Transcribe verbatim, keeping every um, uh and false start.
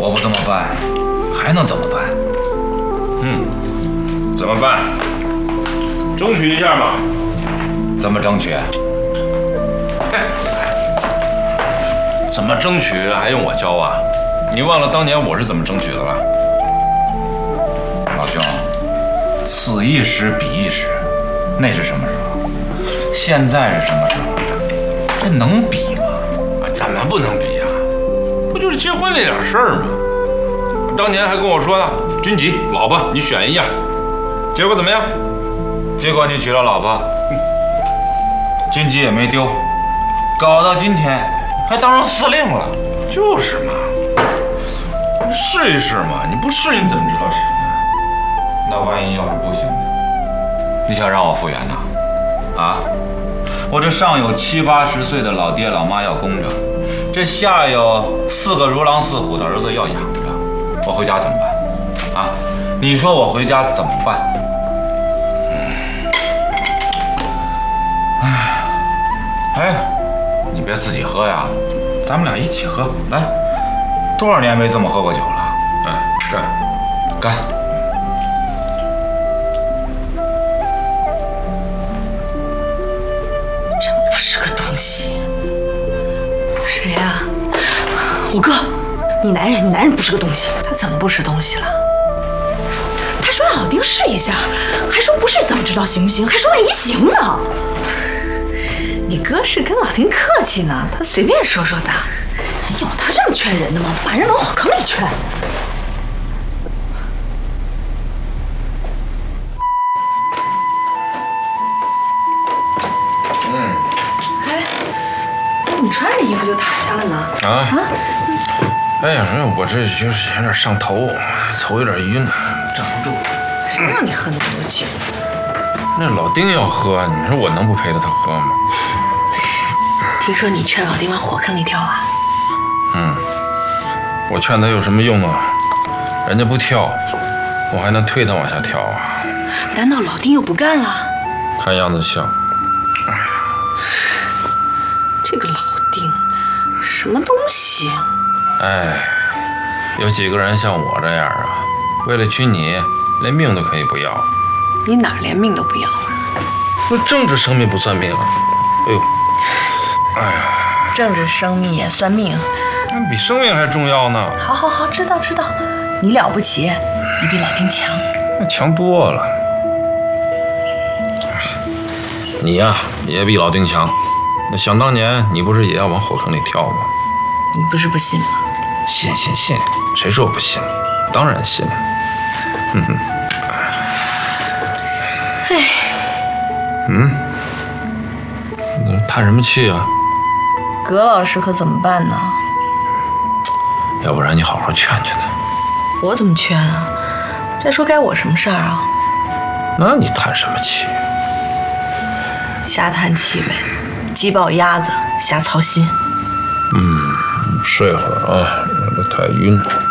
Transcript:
我不这么办，还能怎么办？ 嗯，怎么办？争取一下嘛。 怎么争取？ 怎么争取还用我教啊？你忘了当年我是怎么争取的了？ 老兄，此一时彼一时，那是什么时候？现在是什么时候？这能比吗？ 啊，怎么不能比呀？不就是结婚那点事儿吗？当年还跟我说呢，军旗、老婆你选一样，结果怎么样？ 结果你娶了老婆，军旗也没丢，搞到今天还当上司令了。 就是嘛，你试一试嘛，你不试你怎么知道什么？ 那万一要是不行呢？你想让我复原呐？啊？我这上有七八十岁的老爹老妈要供着，这下有四个如狼似虎的儿子要养着，我回家怎么办？啊？你说我回家怎么办？哎，哎，你别自己喝呀，咱们俩一起喝。来，多少年没这么喝过酒了？ 哎，干， 干！ 真不是个东西。谁呀？我哥，你男人，你男人不是个东西。 他怎么不是东西了？ 他说让老丁试一下，还说不试怎么知道行不行？还说万一行呢？ 你哥是跟老丁客气呢，他随便说说的。 有他这么劝人的吗？把人往火坑里劝。 嗯。 哎，那你穿着衣服就躺下了呢？ 啊啊！哎呀，我这就是有点上头，头有点晕，站不住。 谁让你喝那么多酒？ 那老丁要喝，你说我能不陪着他喝吗？ 听说你劝老丁往火坑里跳啊？ 嗯，我劝他有什么用啊？人家不跳，我还能推他往下跳啊？ 难道老丁又不干了？ 看样子像。 这个老丁，什么东西？ 哎，有几个人像我这样啊？为了娶你，连命都可以不要。 你哪连命都不要啊？ 那政治生命不算命啊？哎呦，哎呀， 政治生命也算命， 那比生命还重要呢。 好好好，知道知道，你了不起，你比老丁强， 那强多了。你呀、啊，也比老丁强。那想当年，你不是也要往火坑里跳吗？ 你不是不信吗？ 信信信，谁说我不信？当然信。哼哼。 哎。 嗯。叹什么气啊？ 葛老师可怎么办呢？ 要不然你好好劝劝他。 我怎么劝啊？再说该我什么事儿啊？ 那你叹什么气？ 瞎叹气呗，鸡抱鸭子，瞎操心。 嗯，睡会儿啊，这太晕了。